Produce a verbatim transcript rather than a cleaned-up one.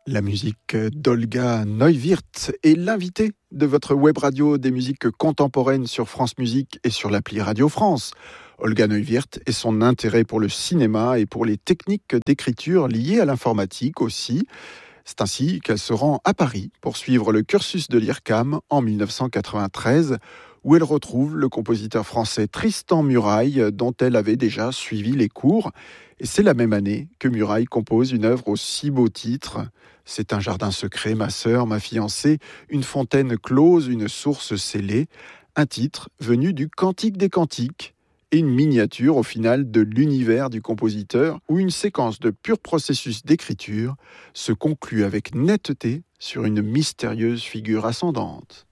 La musique d'Olga Neuwirth est l'invitée de votre web radio des musiques contemporaines sur France Musique et sur l'appli Radio France. Olga Neuwirth et son intérêt pour le cinéma et pour les techniques d'écriture liées à l'informatique aussi. C'est ainsi qu'elle se rend à Paris pour suivre le cursus de l'I R C A M en dix-neuf cent quatre-vingt-treize, où elle retrouve le compositeur français Tristan Murail, dont elle avait déjà suivi les cours. Et c'est la même année que Murail compose une œuvre au si beau titre. C'est un jardin secret, ma sœur, ma fiancée, une fontaine close, une source scellée. Un titre venu du Cantique des Cantiques. Et une miniature au final de l'univers du compositeur où une séquence de pur processus d'écriture se conclut avec netteté sur une mystérieuse figure ascendante.